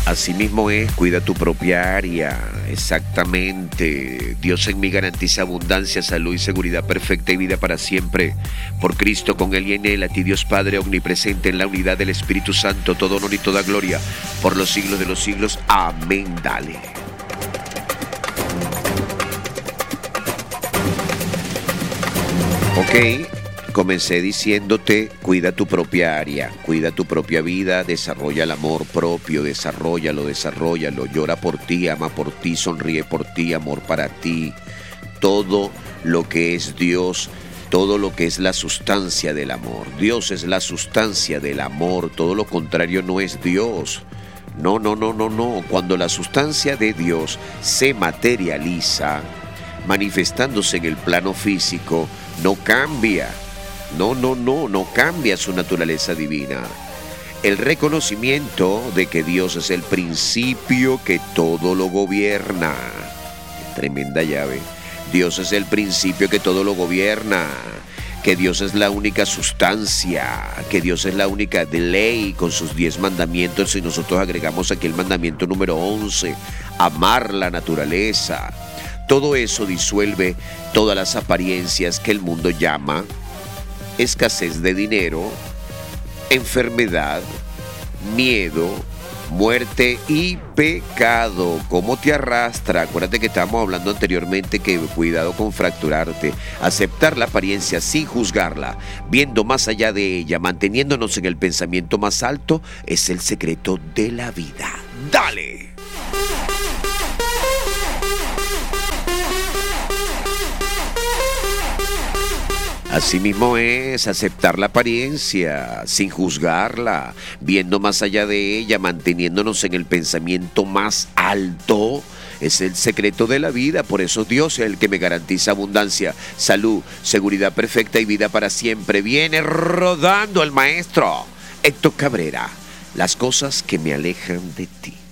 Asimismo es, cuida tu propia área, exactamente. Dios en mí garantiza abundancia, salud y seguridad perfecta y vida para siempre. Por Cristo, con Él y en Él, a ti Dios Padre omnipresente en la unidad del Espíritu Santo, todo honor y toda gloria, por los siglos de los siglos. Amén, dale. Ok. Comencé diciéndote, cuida tu propia área, cuida tu propia vida, desarrolla el amor propio, desarróllalo, llora por ti, ama por ti, sonríe por ti, amor para ti. Todo lo que es Dios, todo lo que es la sustancia del amor. Dios es la sustancia del amor, todo lo contrario no es Dios. No. Cuando la sustancia de Dios se materializa, manifestándose en el plano físico, no cambia. No cambia su naturaleza divina. El reconocimiento de que Dios es el principio que todo lo gobierna. Tremenda llave. Dios es el principio que todo lo gobierna. Que Dios es la única sustancia. Que Dios es la única ley con sus 10 mandamientos. Y nosotros agregamos aquí el mandamiento número 11. Amar la naturaleza. Todo eso disuelve todas las apariencias que el mundo llama escasez de dinero, enfermedad, miedo, muerte y pecado. ¿Cómo te arrastra? Acuérdate que estábamos hablando anteriormente que cuidado con fracturarte. Aceptar la apariencia sin juzgarla, viendo más allá de ella, manteniéndonos en el pensamiento más alto, es el secreto de la vida. ¡Dale! Asimismo es aceptar la apariencia sin juzgarla, viendo más allá de ella, manteniéndonos en el pensamiento más alto. Es el secreto de la vida, por eso Dios es el que me garantiza abundancia, salud, seguridad perfecta y vida para siempre. Viene rodando el maestro Héctor Cabrera, las cosas que me alejan de ti.